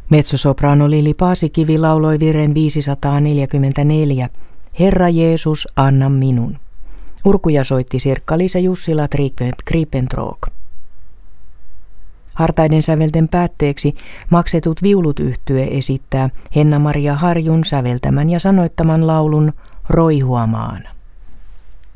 Mezzosoprano Lili Paasikivi lauloi virren 544, Herra Jeesus, anna minun. Urkuja soitti Sirkka-Liisa Jussila Kripentrook. Hartaiden sävelten päätteeksi Maksetut viulut -yhtye esittää Henna-Maria Harjun säveltämän ja sanoittaman laulun Roihuamaan.